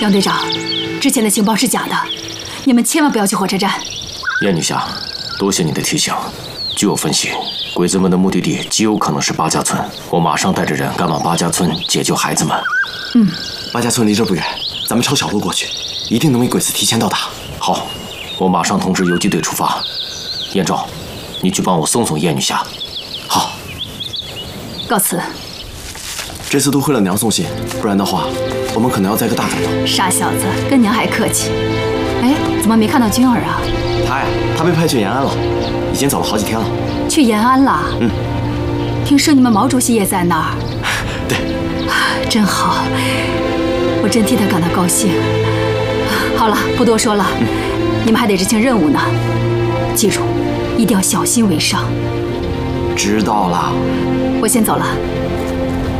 杨队长，之前的情报是假的，你们千万不要去火车站。 燕女侠，多谢你的提醒。据我分析，鬼子们的目的地极有可能是八家村，我马上带着人赶往八家村解救孩子们。 八家村离这不远，咱们抄小路过去，一定能比鬼子提前到达。 好，我马上通知游击队出发。燕昭，你去帮我送送燕女侠。 好， 告辞。 这次多亏了娘送信，不然的话，我们可能要栽个大跟头。 傻小子，跟娘还客气。哎，怎么没看到君儿啊？ 他被派去延安了，已经走了好几天了。 去延安了？听说你们毛主席也在那儿。 对， 真好，我真替他感到高兴。好了，不多说了，你们还得执行任务呢。记住，一定要小心为上。 知道了。 我先走了。